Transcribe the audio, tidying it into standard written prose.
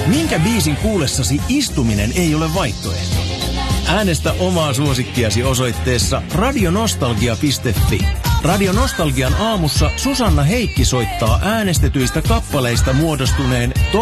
Minkä biisin kuulessasi istuminen ei ole vaihtoehto? Äänestä omaa suosikkiasi osoitteessa radionostalgia.fi. Radio Nostalgian aamussa Susanna Heikki soittaa äänestetyistä kappaleista muodostuneen